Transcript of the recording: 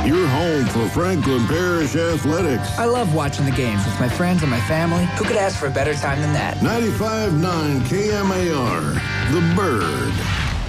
Your home for Franklin Parish Athletics. I love watching the games with my friends and my family. Who could ask for a better time than that? 95.9 KMAR, The Bird.